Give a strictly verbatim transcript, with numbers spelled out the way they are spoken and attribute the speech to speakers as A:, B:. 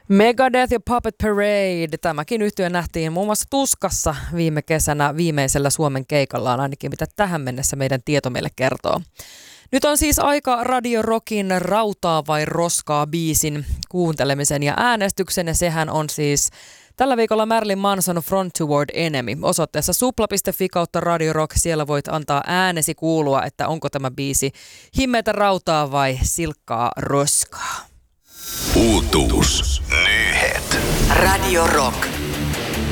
A: Megadeth ja Puppet Parade. Tämäkin yhtye nähtiin muun muassa Tuskassa viime kesänä viimeisellä Suomen keikallaan, ainakin mitä tähän mennessä meidän tieto meille kertoo. Nyt on siis aika Radio Rockin Rautaa vai Roskaa -biisin kuuntelemisen ja äänestyksen, ja sehän on siis tällä viikolla Marilyn Manson Front Toward Enemy. Osoitteessa supla piste fi kautta Radio Rock. Siellä voit antaa äänesi kuulua, että onko tämä biisi himmeitä rautaa vai silkkaa roskaa.
B: Uutuus. Nyhet.
C: Radio Rock.